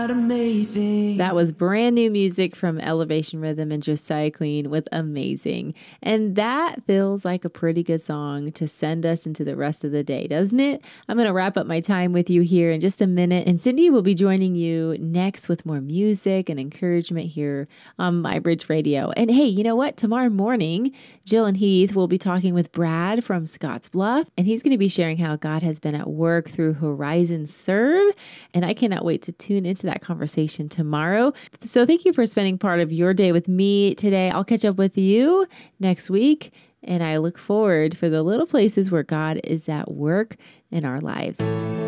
Amazing. That was brand new music from Elevation Rhythm and Josiah Queen with Amazing. And that feels like a pretty good song to send us into the rest of the day, doesn't it? I'm going to wrap up my time with you here in just a minute. And Cindy will be joining you next with more music and encouragement here on My Bridge Radio. And hey, you know what? Tomorrow morning, Jill and Heath will be talking with Brad from Scotts Bluff. And he's going to be sharing how God has been at work through Horizon Serve. And I cannot wait to tune into that conversation tomorrow. So thank you for spending part of your day with me today. I'll catch up with you next week. And I look forward for the little places where God is at work in our lives.